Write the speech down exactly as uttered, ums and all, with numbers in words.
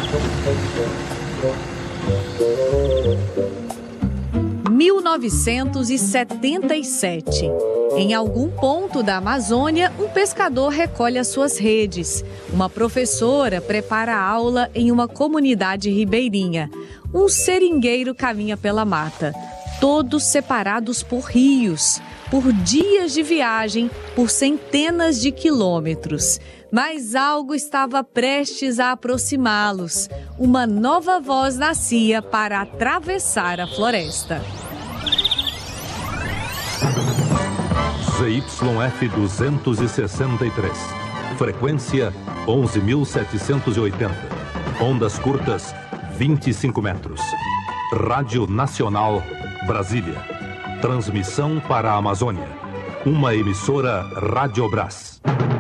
mil novecentos e setenta e sete. Em algum ponto da Amazônia, um pescador recolhe as suas redes. Uma professora prepara a aula em uma comunidade ribeirinha. Um seringueiro caminha pela mata, todos separados por rios, por dias de viagem, por centenas de quilômetros. Mas algo estava prestes a aproximá-los. Uma nova voz nascia para atravessar a floresta. Z Y F duzentos e sessenta e três. Frequência onze mil setecentos e oitenta. Ondas curtas vinte e cinco metros. Rádio Nacional, Brasília. Transmissão para a Amazônia. Uma emissora Rádio Brás.